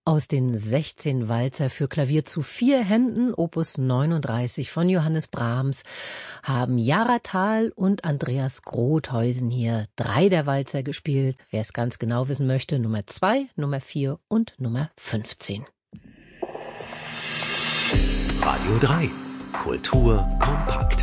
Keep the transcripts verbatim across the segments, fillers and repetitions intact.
Aus den sechzehn Walzer für Klavier zu vier Händen, Opus neununddreißig von Johannes Brahms, haben Jara Thal und Andreas Grothuysen hier drei der Walzer gespielt. Wer es ganz genau wissen möchte, Nummer zwei, Nummer vier und Nummer fünfzehn. Radio drei. Kultur kompakt.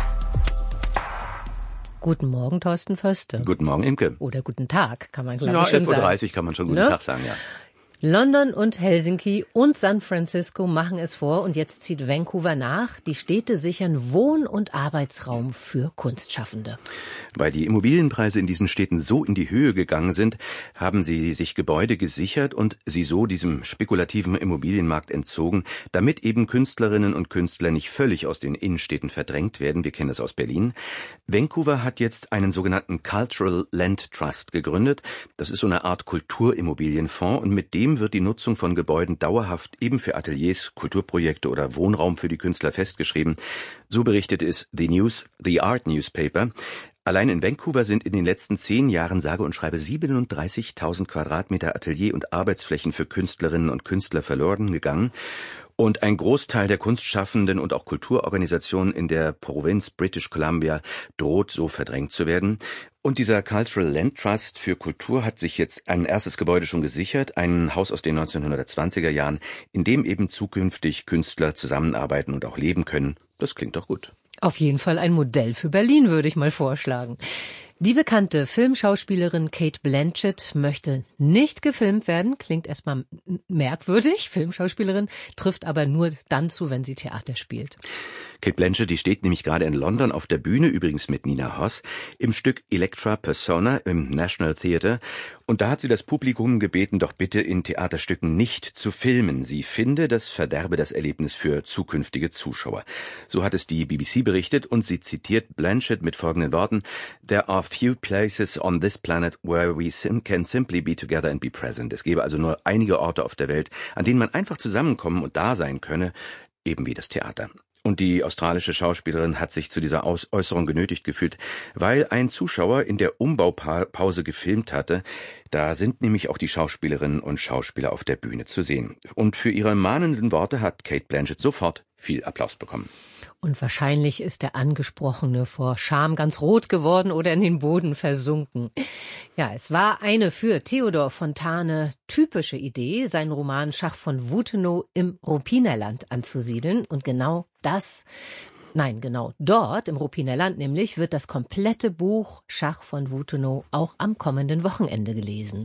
Guten Morgen, Thorsten Förster. Guten Morgen, Imke. Oder guten Tag, kann man glaube ja, ich schon elf Uhr dreißig sagen. kann man schon guten ne? Tag sagen, ja. London und Helsinki und San Francisco machen es vor und jetzt zieht Vancouver nach. Die Städte sichern Wohn- und Arbeitsraum für Kunstschaffende. Weil die Immobilienpreise in diesen Städten so in die Höhe gegangen sind, haben sie sich Gebäude gesichert und sie so diesem spekulativen Immobilienmarkt entzogen, damit eben Künstlerinnen und Künstler nicht völlig aus den Innenstädten verdrängt werden. Wir kennen das aus Berlin. Vancouver hat jetzt einen sogenannten Cultural Land Trust gegründet. Das ist so eine Art Kulturimmobilienfonds und mit dem wird die Nutzung von Gebäuden dauerhaft eben für Ateliers, Kulturprojekte oder Wohnraum für die Künstler festgeschrieben. So berichtete es The News, The Art Newspaper. Allein in Vancouver sind in den letzten zehn Jahren sage und schreibe siebenunddreißigtausend Quadratmeter Atelier- und Arbeitsflächen für Künstlerinnen und Künstler verloren gegangen. Und ein Großteil der Kunstschaffenden und auch Kulturorganisationen in der Provinz British Columbia droht so verdrängt zu werden. Und dieser Cultural Land Trust für Kultur hat sich jetzt ein erstes Gebäude schon gesichert, ein Haus aus den neunzehnhundertzwanziger Jahren, in dem eben zukünftig Künstler zusammenarbeiten und auch leben können. Das klingt doch gut. Auf jeden Fall ein Modell für Berlin, würde ich mal vorschlagen. Die bekannte Filmschauspielerin Cate Blanchett möchte nicht gefilmt werden. Klingt erstmal merkwürdig. Filmschauspielerin trifft aber nur dann zu, wenn sie Theater spielt. Cate Blanchett, die steht nämlich gerade in London auf der Bühne, übrigens mit Nina Hoss, im Stück Electra Persona im National Theatre. Und da hat sie das Publikum gebeten, doch bitte in Theaterstücken nicht zu filmen. Sie finde, das verderbe das Erlebnis für zukünftige Zuschauer. So hat es die B B C berichtet und sie zitiert Blanchett mit folgenden Worten: There are few places on this planet where we sim- can simply be together and be present. Es gäbe also nur einige Orte auf der Welt, an denen man einfach zusammenkommen und da sein könne, eben wie das Theater. Und die australische Schauspielerin hat sich zu dieser Aus- Äußerung genötigt gefühlt, weil ein Zuschauer in der Umbaupause gefilmt hatte. Da sind nämlich auch die Schauspielerinnen und Schauspieler auf der Bühne zu sehen. Und für ihre mahnenden Worte hat Cate Blanchett sofort viel Applaus bekommen. Und wahrscheinlich ist der Angesprochene vor Scham ganz rot geworden oder in den Boden versunken. Ja, es war eine für Theodor Fontane typische Idee, seinen Roman Schach von Wutenow im Rupinerland anzusiedeln. Und genau das, nein, genau dort, im Rupinerland nämlich, wird das komplette Buch Schach von Wutenow auch am kommenden Wochenende gelesen.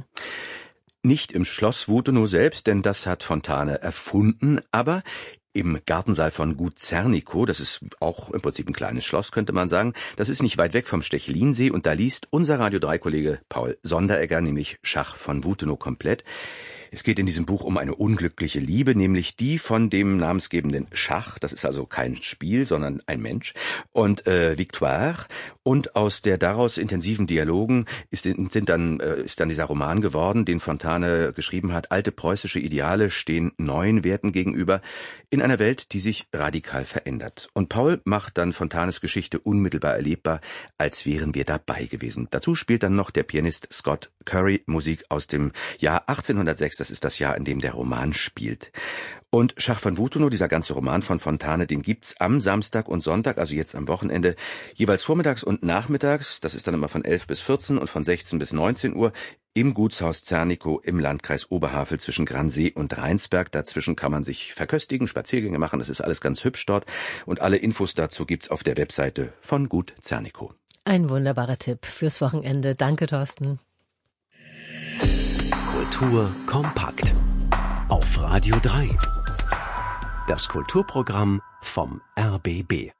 Nicht im Schloss Wutenow selbst, denn das hat Fontane erfunden, aber im Gartensaal von Gut Zernikow, das ist auch im Prinzip ein kleines Schloss, könnte man sagen. Das ist nicht weit weg vom Stechelinsee und da liest unser Radio drei Kollege Paul Sonderegger nämlich Schach von Wutenow komplett. Es geht in diesem Buch um eine unglückliche Liebe, nämlich die von dem namensgebenden Schach, das ist also kein Spiel, sondern ein Mensch, und äh, Victoire. Und aus der daraus intensiven Dialogen ist, sind dann, äh, ist dann dieser Roman geworden, den Fontane geschrieben hat. Alte preußische Ideale stehen neuen Werten gegenüber in einer Welt, die sich radikal verändert. Und Paul macht dann Fontanes Geschichte unmittelbar erlebbar, als wären wir dabei gewesen. Dazu spielt dann noch der Pianist Scott Curry Musik aus dem Jahr achtzehnhundertsechs. Das ist das Jahr, in dem der Roman spielt. Und Schach von Wutenow, dieser ganze Roman von Fontane, den gibt's am Samstag und Sonntag, also jetzt am Wochenende, jeweils vormittags und nachmittags. Das ist dann immer von elf bis vierzehn und von sechzehn bis neunzehn Uhr im Gutshaus Zernikow im Landkreis Oberhavel zwischen Gransee und Rheinsberg. Dazwischen kann man sich verköstigen, Spaziergänge machen. Das ist alles ganz hübsch dort. Und alle Infos dazu gibt's auf der Webseite von Gut Zernikow. Ein wunderbarer Tipp fürs Wochenende. Danke, Thorsten. Kultur kompakt auf Radio drei. Das Kulturprogramm vom R B B.